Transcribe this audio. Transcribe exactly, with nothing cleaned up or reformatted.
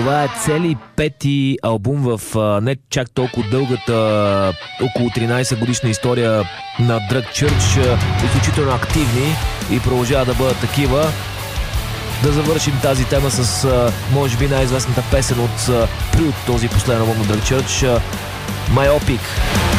Това е цели пети албум в а, не чак толкова дългата, около тринайсет годишна история на Drug Church. Изключително активни и продължават да бъдат такива. Да завършим тази тема с а, може би най-известната песен от а, при от този последен албум на Drug Church, а, Myopic.